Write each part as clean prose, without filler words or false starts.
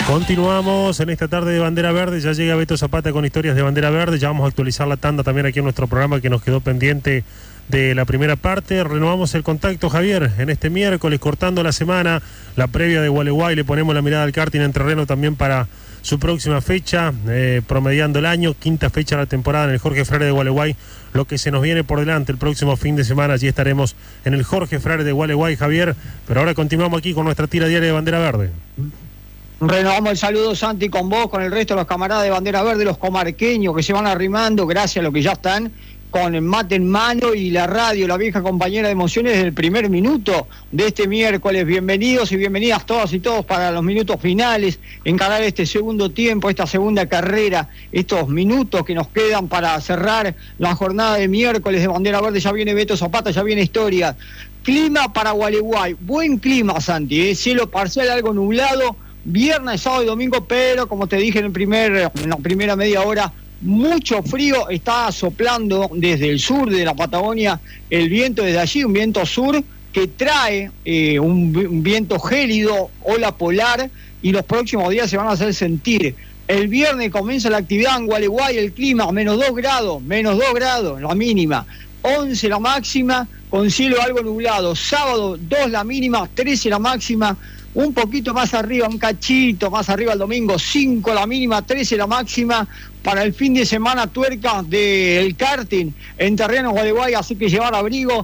Continuamos en esta tarde de Bandera Verde. Ya llega Beto Zapata con historias de Bandera Verde. Ya vamos a actualizar la tanda también aquí en nuestro programa que nos quedó pendiente de la primera parte. Renovamos el contacto, Javier, en este miércoles, cortando la semana, la previa de Gualeguay. Le ponemos la mirada al karting en terreno también para su próxima fecha, promediando el año, quinta fecha de la temporada en el Jorge Frare de Gualeguay. Lo que se nos viene por delante el próximo fin de semana, allí estaremos en el Jorge Frare de Gualeguay, Javier. Pero ahora continuamos aquí con nuestra tira diaria de Bandera Verde. Renovamos el saludo, Santi, con vos, con el resto de los camaradas de Bandera Verde, los comarqueños que se van arrimando, gracias a los que ya están con el mate en mano y la radio, la vieja compañera de emociones desde el primer minuto de este miércoles. Bienvenidos y bienvenidas todas y todos para los minutos finales, encarar este segundo tiempo, esta segunda carrera, estos minutos que nos quedan para cerrar la jornada de miércoles de Bandera Verde. Ya viene Beto Zapata, ya viene historia. Clima para Gualeguay, buen clima, Santi, cielo parcial algo nublado, viernes, sábado y domingo, pero como te dije en la primera media hora, mucho frío. Está soplando desde el sur de la Patagonia el viento desde allí, un viento sur que trae un viento gélido, ola polar, y los próximos días se van a hacer sentir. El viernes comienza la actividad en Gualeguay, el clima, -2 grados, la mínima, 11 la máxima, con cielo algo nublado. Sábado 2 la mínima, 13 la máxima. Un poquito más arriba, un cachito más arriba el domingo, 5 la mínima, 13 la máxima. Para el fin de semana, tuerca del karting en terreno Gualeguay, así que llevar abrigo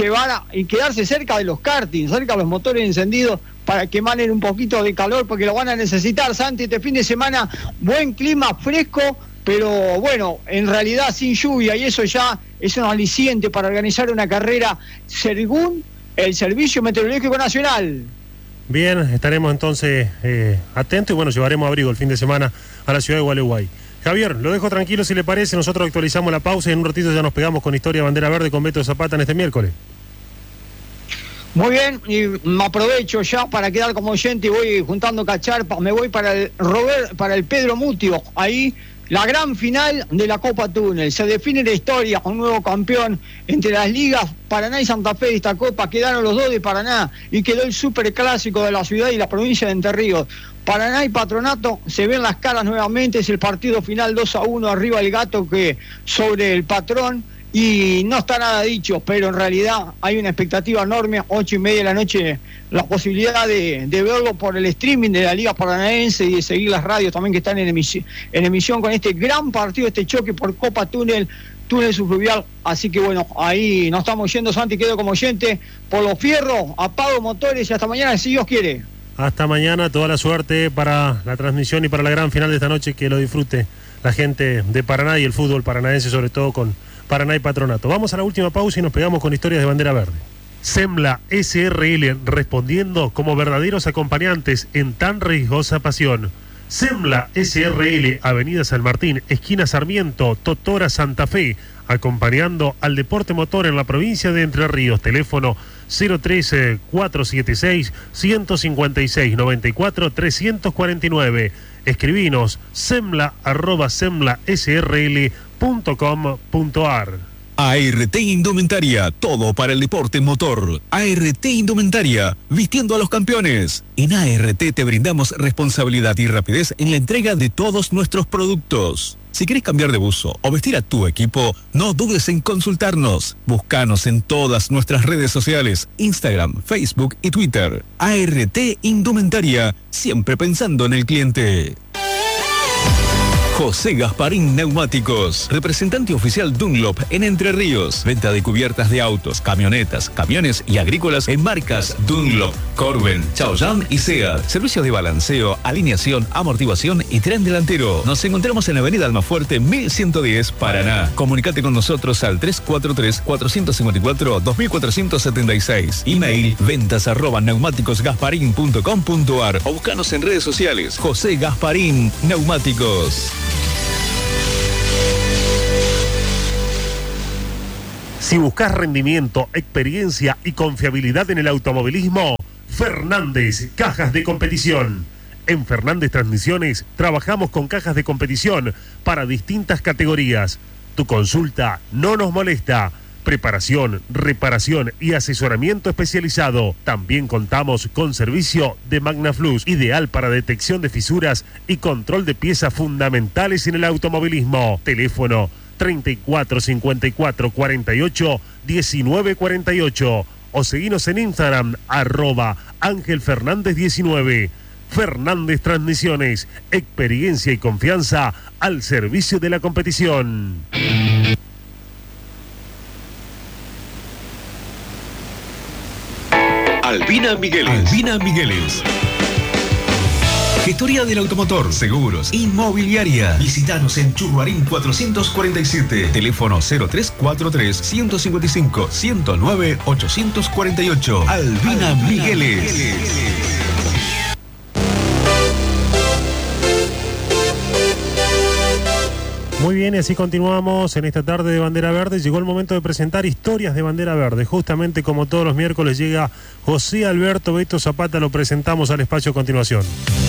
y quedarse cerca de los kartings, cerca de los motores encendidos, para que emanen un poquito de calor, porque lo van a necesitar, Santi. Este fin de semana, buen clima, fresco, pero bueno, en realidad sin lluvia, y eso ya es un aliciente para organizar una carrera según el Servicio Meteorológico Nacional. Bien, estaremos entonces atentos y bueno, llevaremos abrigo el fin de semana a la ciudad de Gualeguay. Javier, lo dejo tranquilo si le parece, nosotros actualizamos la pausa y en un ratito ya nos pegamos con Historia Bandera Verde con Beto Zapata en este miércoles. Muy bien, y me aprovecho ya para quedar como oyente y voy juntando cacharpas. Me voy para el Pedro Mutio, ahí la gran final de la Copa Túnel. Se define la historia, un nuevo campeón entre las ligas Paraná y Santa Fe de esta Copa. Quedaron los dos de Paraná y quedó el superclásico de la ciudad y la provincia de Entre Ríos. Paraná y Patronato se ven las caras nuevamente. Es el partido final 2-1, arriba el Gato que sobre el Patrón. Y no está nada dicho, pero en realidad hay una expectativa enorme. 8:30 de la noche, la posibilidad de verlo por el streaming de la Liga Paranaense y de seguir las radios también que están en emisión con este gran partido, este choque por Copa Túnel Subfluvial. Así que bueno, ahí nos estamos yendo, Santi, quedo como oyente por los fierros, apago motores y hasta mañana si Dios quiere. Hasta mañana, toda la suerte para la transmisión y para la gran final de esta noche, que lo disfrute la gente de Paraná y el fútbol paranaense, sobre todo con Paraná y Patronato. Vamos a la última pausa y nos pegamos con historias de Bandera Verde. Semla SRL, respondiendo como verdaderos acompañantes en tan riesgosa pasión. Semla SRL, Avenida San Martín, esquina Sarmiento, Totora, Santa Fe, acompañando al deporte motor en la provincia de Entre Ríos. Teléfono 013-476-156-94-349. Escribinos semla@semlasrl.com.ar. ART Indumentaria, todo para el deporte motor. ART Indumentaria, vistiendo a los campeones. En ART te brindamos responsabilidad y rapidez en la entrega de todos nuestros productos. Si querés cambiar de buzo o vestir a tu equipo, no dudes en consultarnos. Búscanos en todas nuestras redes sociales, Instagram, Facebook y Twitter. ART Indumentaria, siempre pensando en el cliente. José Gasparín Neumáticos, representante oficial Dunlop en Entre Ríos. Venta de cubiertas de autos, camionetas, camiones y agrícolas en marcas Dunlop, Corben, Chaoyang y SEAT. Servicios de balanceo, alineación, amortiguación y tren delantero. Nos encontramos en la avenida Almafuerte 1110, Paraná. Comunicate con nosotros al 343-454-2476. Email ventas@neumáticosgasparin.com.ar o búscanos en redes sociales. José Gasparín Neumáticos. Si buscas rendimiento, experiencia y confiabilidad en el automovilismo, Fernández Cajas de Competición. En Fernández Transmisiones trabajamos con cajas de competición para distintas categorías. Tu consulta no nos molesta. preparación, reparación y asesoramiento especializado. También contamos con servicio de Magnaflux, ideal para detección de fisuras y control de piezas fundamentales en el automovilismo. Teléfono 34 54 48 19 48 o seguinos en Instagram @AngelFernández19. Fernández Transmisiones, experiencia y confianza al servicio de la competición. Albina Migueles. Gestoría del automotor, seguros, inmobiliaria. Visítanos en Churruarín 447. Teléfono 0343-155-109-848. Albina Migueles. Muy bien, y así continuamos en esta tarde de Bandera Verde. Llegó el momento de presentar historias de Bandera Verde. Justamente como todos los miércoles llega José Alberto Beto Zapata, lo presentamos al espacio a continuación.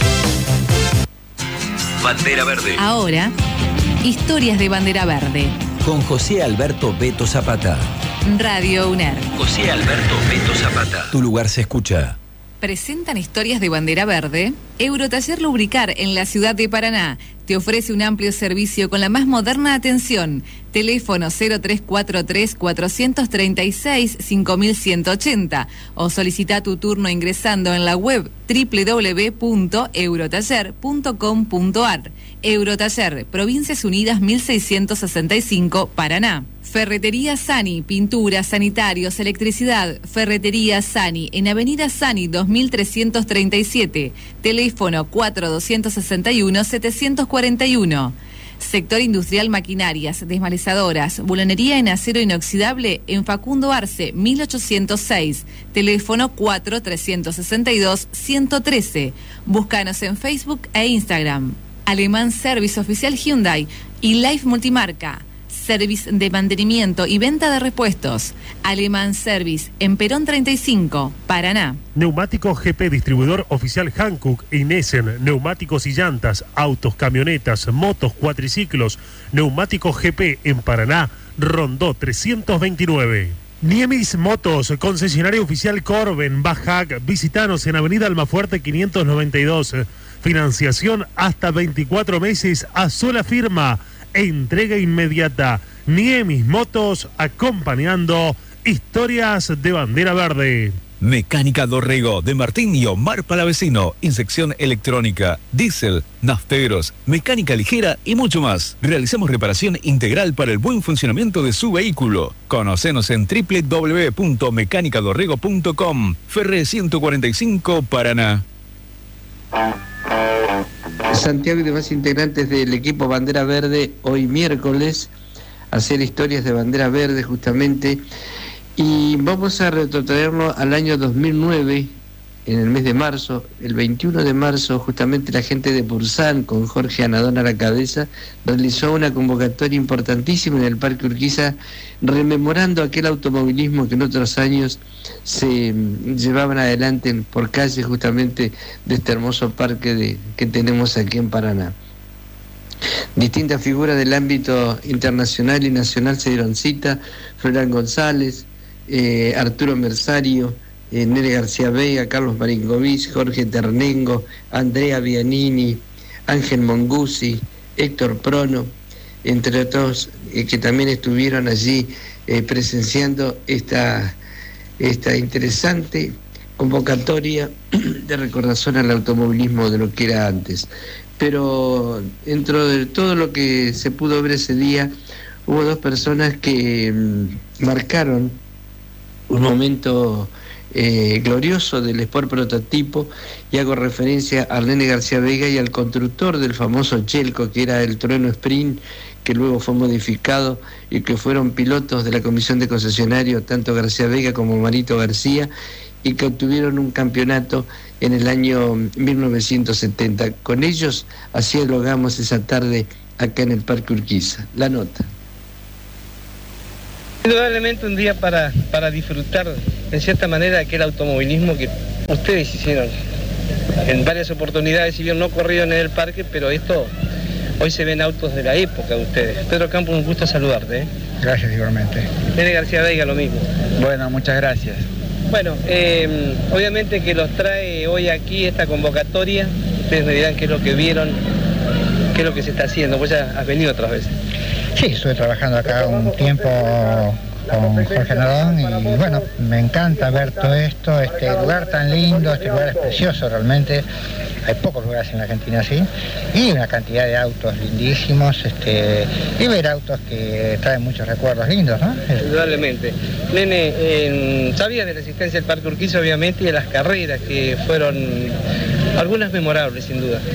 Bandera Verde. Ahora, historias de Bandera Verde. Con José Alberto Beto Zapata. Radio UNER. José Alberto Beto Zapata. Tu lugar se escucha. Presentan historias de Bandera Verde. Eurotaller Lubricar en la ciudad de Paraná te ofrece un amplio servicio con la más moderna atención. Teléfono 0343-436-5180 o solicita tu turno ingresando en la web www.eurotaller.com.ar. Eurotaller, Provincias Unidas 1665, Paraná. Ferretería Sani, pinturas, sanitarios, electricidad. Ferretería Sani, en Avenida Sani 2337. Teléfono 4261-741. Sector industrial, maquinarias, desmalezadoras, bulonería en acero inoxidable en Facundo Arce 1806. Teléfono 4362-113. Búscanos en Facebook e Instagram. Alemán Service Oficial Hyundai y Life Multimarca. Service de mantenimiento y venta de repuestos. Alemán Service en Perón 35, Paraná. Neumáticos GP, distribuidor oficial Hankook y Nessen. Neumáticos y llantas, autos, camionetas, motos, cuatriciclos. Neumáticos GP en Paraná, Rondó 329. Niemis Motos, concesionario oficial Corben, Bajac. Visítanos en Avenida Almafuerte 592. Financiación hasta 24 meses a sola firma. Entrega inmediata. Niemis Motos, acompañando historias de Bandera Verde. Mecánica Dorrego, de Martín y Omar Palavecino. Inyección electrónica, diésel, nafteros, mecánica ligera y mucho más. Realizamos reparación integral para el buen funcionamiento de su vehículo. Conocenos en www.mecanicadorrego.com. Ferre 145, Paraná. Santiago y demás integrantes del equipo Bandera Verde, hoy miércoles, hacer historias de Bandera Verde justamente, y vamos a retrotraernos al año 2009, en el mes de marzo. El 21 de marzo, justamente la gente de Pursán, con Jorge Anadón a la cabeza, realizó una convocatoria importantísima en el Parque Urquiza, rememorando aquel automovilismo que en otros años se llevaban adelante por calles justamente de este hermoso parque que tenemos aquí en Paraná. Distintas figuras del ámbito internacional y nacional se dieron cita: Florán González, Arturo Mersario, Nere García Vega, Carlos Marinkovic, Jorge Ternengo, Andrea Bianini, Ángel Monguzzi, Héctor Prono, entre otros que también estuvieron allí presenciando esta interesante convocatoria de recordación al automovilismo de lo que era antes. Pero dentro de todo lo que se pudo ver ese día, hubo dos personas que marcaron un momento glorioso del Sport Prototipo, y hago referencia a Nene García Vega y al constructor del famoso Chelco, que era el Trueno Sprint, que luego fue modificado y que fueron pilotos de la comisión de concesionario, tanto García Vega como Marito García, y que obtuvieron un campeonato en el año 1970. Con ellos así logramos esa tarde acá en el Parque Urquiza. La nota. Indudablemente un día para disfrutar en cierta manera aquel automovilismo que ustedes hicieron en varias oportunidades, si bien no corrieron en el parque, pero hoy se ven autos de la época de ustedes. Pedro Campos, un gusto saludarte. Gracias igualmente. Nene García Veiga, lo mismo. Bueno, muchas gracias. Bueno, obviamente que los trae hoy aquí esta convocatoria. Ustedes me dirán qué es lo que vieron, qué es lo que se está haciendo. Vos ya has venido otras veces. Sí, estuve trabajando acá un tiempo con Jorge Nadón y bueno, me encanta ver todo esto, este lugar tan lindo, este lugar es precioso realmente. Hay pocos lugares en la Argentina así, y una cantidad de autos lindísimos, y ver autos que traen muchos recuerdos lindos, ¿no? Indudablemente. Nene, sabías de la existencia del Parque Urquiza, obviamente, y de las carreras que fueron algunas memorables, sin duda.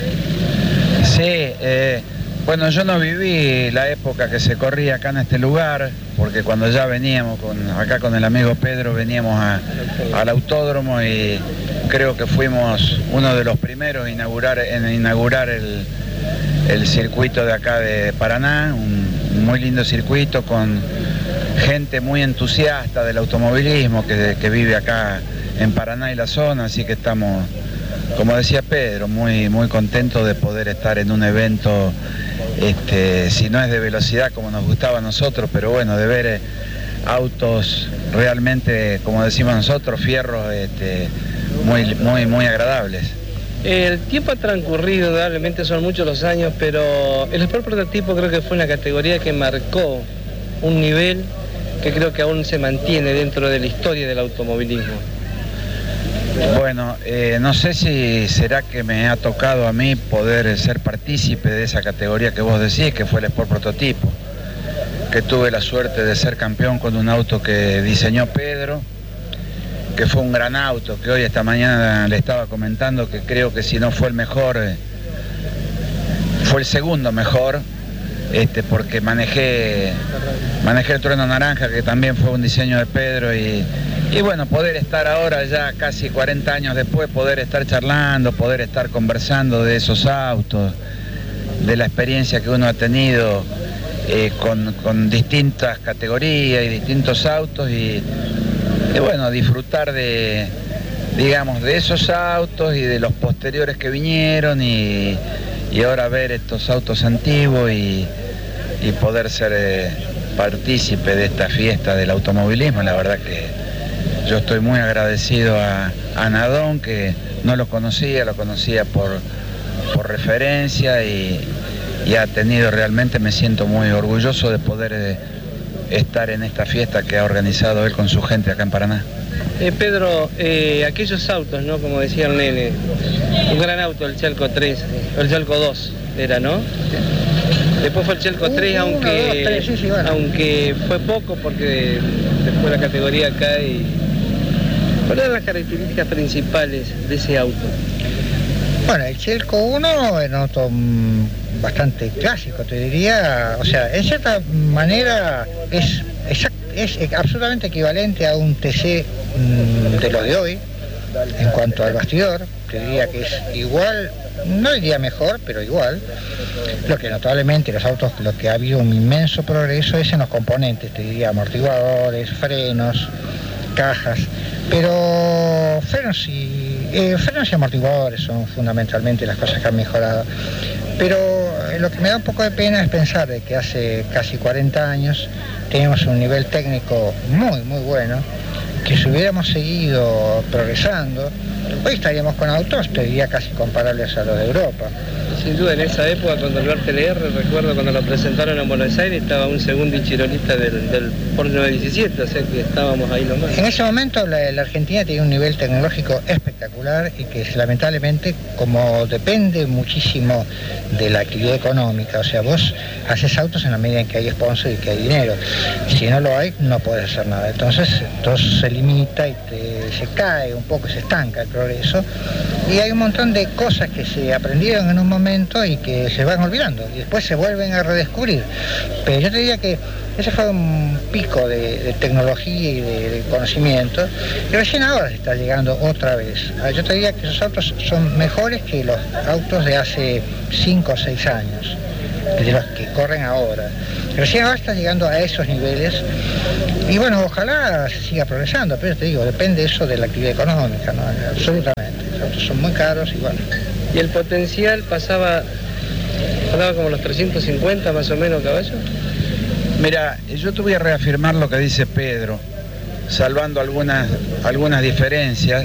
Sí, bueno, yo no viví la época que se corría acá en este lugar, porque cuando ya veníamos acá con el amigo Pedro, veníamos al autódromo y creo que fuimos uno de los primeros en inaugurar el circuito de acá de Paraná, un muy lindo circuito con gente muy entusiasta del automovilismo que vive acá en Paraná y la zona, así que estamos, como decía Pedro, muy, muy contentos de poder estar en un evento, si no es de velocidad como nos gustaba a nosotros, pero bueno, de ver autos realmente, como decimos nosotros, fierros, muy, muy, muy agradables. El tiempo ha transcurrido, indudablemente son muchos los años, pero el Sport Prototipo creo que fue una categoría que marcó un nivel que creo que aún se mantiene dentro de la historia del automovilismo. Bueno, no sé si será que me ha tocado a mí poder ser partícipe de esa categoría que vos decís, que fue el Sport Prototipo, que tuve la suerte de ser campeón con un auto que diseñó Pedro, que fue un gran auto, que hoy esta mañana le estaba comentando que creo que si no fue el mejor, fue el segundo mejor, porque manejé el Trueno Naranja, que también fue un diseño de Pedro, y bueno, poder estar ahora ya casi 40 años después, poder estar charlando, poder estar conversando de esos autos, de la experiencia que uno ha tenido con distintas categorías y distintos autos, y bueno, disfrutar de esos autos y de los posteriores que vinieron, y ahora ver estos autos antiguos y poder ser partícipe de esta fiesta del automovilismo. La verdad que yo estoy muy agradecido a Nadón, que no lo conocía por referencia, y ha tenido realmente, me siento muy orgulloso de poder estar en esta fiesta que ha organizado él con su gente acá en Paraná. Pedro, aquellos autos, ¿no? Como decía el nene, un gran auto, el Chalco 3, el Chalco 2 era, ¿no? Después fue el Chalco 3, aunque fue poco porque después la categoría cae. ¿Cuáles eran las características principales de ese auto? Bueno, el Chalco 1 era un auto bastante clásico, te diría, o sea, en cierta manera es absolutamente equivalente a un TC de los de hoy, en cuanto al bastidor, te diría que es igual, no diría mejor, pero igual. Lo que notablemente los autos, lo que ha habido un inmenso progreso es en los componentes, te diría amortiguadores, frenos, cajas, pero frenos y amortiguadores son fundamentalmente las cosas que han mejorado. Pero lo que me da un poco de pena es pensar de que hace casi 40 años teníamos un nivel técnico muy, muy bueno, que si hubiéramos seguido progresando, hoy estaríamos con autos, te diría, casi comparables a los de Europa. Sin duda, en esa época, cuando el Verte LR, recuerdo cuando lo presentaron en Buenos Aires, estaba un segundo y chirolista del Porsche 917, o sea que estábamos ahí nomás. En ese momento la Argentina tenía un nivel tecnológico espectacular, y que lamentablemente, como depende muchísimo de la actividad económica, o sea, vos haces autos en la medida en que hay sponsor y que hay dinero. Si no lo hay, no podés hacer nada. Entonces se limita y se cae un poco, se estanca el progreso, y hay un montón de cosas que se aprendieron en un momento y que se van olvidando y después se vuelven a redescubrir. Pero yo te diría que ese fue un pico de tecnología y de conocimiento, y recién ahora se está llegando otra vez. Yo te diría que esos autos son mejores que los autos de hace 5 o 6 años, de los que corren ahora. Recién ahora está llegando a esos niveles, y bueno, ojalá se siga progresando, pero te digo, depende eso de la actividad económica, ¿no? Absolutamente. Los autos son muy caros y bueno. ¿Y el potencial pasaba como los 350 más o menos caballos? Mira, yo te voy a reafirmar lo que dice Pedro, salvando algunas diferencias.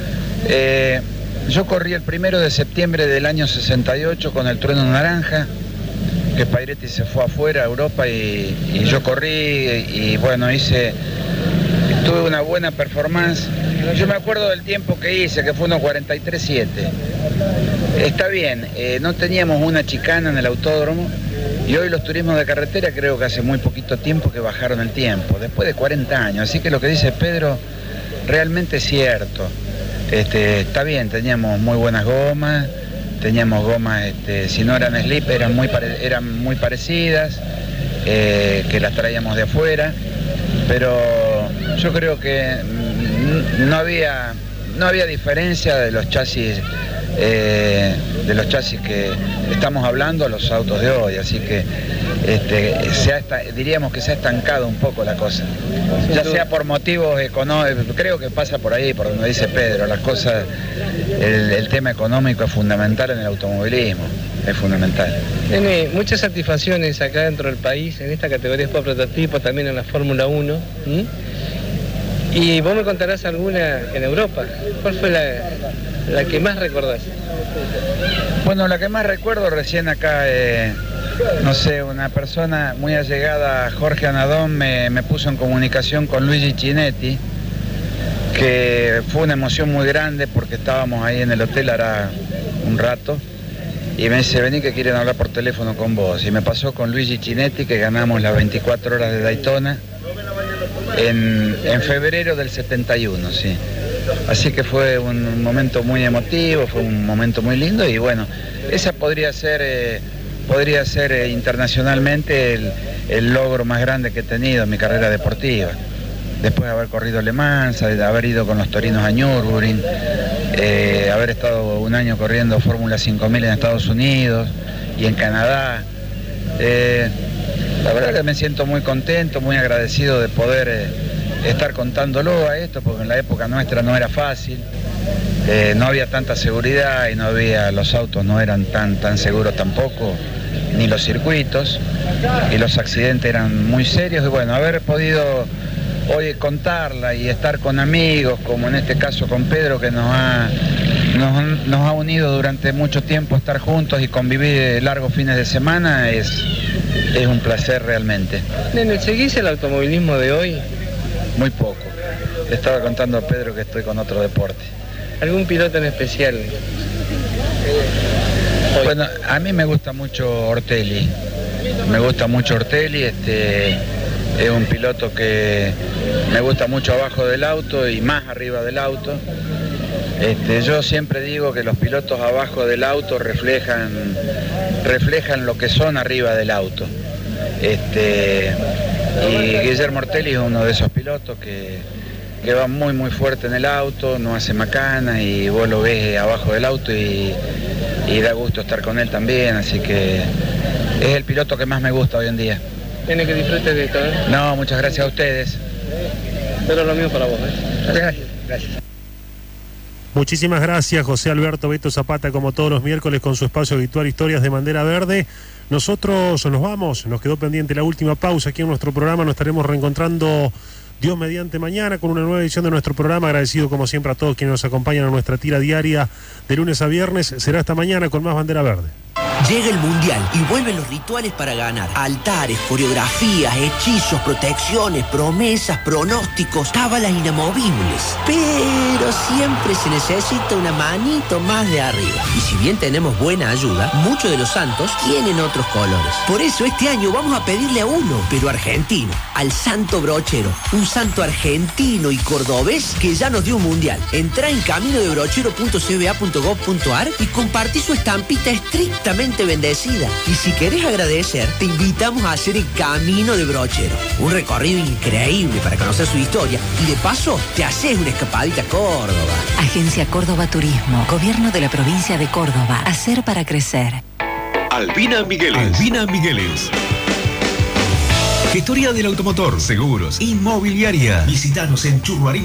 Yo corrí el 1 de septiembre del año 68 con el Trueno Naranja, que Pairetti se fue afuera a Europa y yo corrí y bueno, tuve una buena performance. Yo me acuerdo del tiempo que hice, que fue unos 43.7. Está bien, no teníamos una chicana en el autódromo y hoy los turismos de carretera creo que hace muy poquito tiempo que bajaron el tiempo, después de 40 años. Así que lo que dice Pedro realmente es cierto. Está bien, teníamos muy buenas gomas, teníamos gomas, si no eran slip, eran muy parecidas, que las traíamos de afuera, pero yo creo que no había diferencia de los chasis que estamos hablando a los autos de hoy, así que diríamos que se ha estancado un poco la cosa, ya sea por motivos económicos, creo que pasa por ahí, por donde dice Pedro, las cosas, el tema económico es fundamental en el automovilismo, es fundamental. Tiene muchas satisfacciones acá dentro del país, en esta categoría Sport Prototipo, también en la Fórmula 1. Y vos me contarás alguna en Europa. ¿Cuál fue la que más recordás? Bueno, la que más recuerdo recién acá, no sé, una persona muy allegada a Jorge Anadón me puso en comunicación con Luigi Chinetti, que fue una emoción muy grande porque estábamos ahí en el hotel hará un rato y me dice, vení que quieren hablar por teléfono con vos. Y me pasó con Luigi Chinetti, que ganamos las 24 horas de Daytona en febrero del 71, sí. Así que fue un momento muy emotivo, fue un momento muy lindo y bueno, esa podría ser internacionalmente el logro más grande que he tenido en mi carrera deportiva. Después de haber corrido Le Mans, de haber ido con los torinos a Nürburgring, haber estado un año corriendo Fórmula 5000 en Estados Unidos y en Canadá. La verdad que me siento muy contento, muy agradecido de poder estar contándolo a esto, porque en la época nuestra no era fácil, no había tanta seguridad y los autos no eran tan seguros tampoco, ni los circuitos, y los accidentes eran muy serios, y bueno, haber podido hoy contarla y estar con amigos, como en este caso con Pedro, que nos ha unido durante mucho tiempo estar juntos y convivir largos fines de semana, es un placer realmente. Nene, ¿seguís el automovilismo de hoy? Muy poco. Le estaba contando a Pedro que estoy con otro deporte. ¿Algún piloto en especial? Bueno, a mí me gusta mucho Ortelli. Es un piloto que me gusta mucho abajo del auto y más arriba del auto. Yo siempre digo que los pilotos abajo del auto reflejan lo que son arriba del auto. Y Guillermo Ortelli es uno de esos pilotos que va muy muy fuerte en el auto, no hace macana y vos lo ves abajo del auto y da gusto estar con él también, así que es el piloto que más me gusta hoy en día. Tiene que disfrutes de esto, ¿eh? No, muchas gracias a ustedes. Pero lo mismo para vos, ¿eh? Gracias. Muchísimas gracias, José Alberto Beto Zapata, como todos los miércoles con su espacio habitual Historias de Bandera Verde. Nosotros nos vamos, nos quedó pendiente la última pausa aquí en nuestro programa, nos estaremos reencontrando Dios mediante mañana con una nueva edición de nuestro programa. Agradecido como siempre a todos quienes nos acompañan en nuestra tira diaria de lunes a viernes. Será hasta mañana con más Bandera Verde. Llega el Mundial y vuelven los rituales para ganar. Altares, coreografías, hechizos, protecciones, promesas, pronósticos, cábalas inamovibles. Pero siempre se necesita una manito más de arriba. Y si bien tenemos buena ayuda, muchos de los santos tienen otros colores. Por eso este año vamos a pedirle a uno, pero argentino, al Santo Brochero. Un santo argentino y cordobés que ya nos dio un Mundial. Entrá en caminodebrochero.cba.gov.ar y compartí su estampita estrictamente bendecida. Y si querés agradecer, te invitamos a hacer el Camino de Brochero, un recorrido increíble para conocer su historia y de paso te haces una escapadita a Córdoba. Agencia Córdoba Turismo, Gobierno de la Provincia de Córdoba. Hacer para crecer. Albina Migueles. Historia del automotor, seguros, inmobiliaria. Visítanos en Churruarín